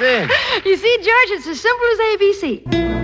in? You see, George, it's as simple as ABC.